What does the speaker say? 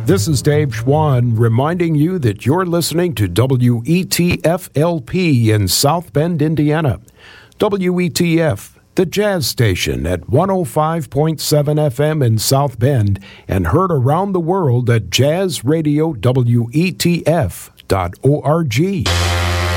This is Dave Schwann reminding you that you're listening to WETF-LP in South Bend, Indiana. WETF, the jazz station at 105.7 FM in South Bend and heard around the world at jazzradiowetf.org.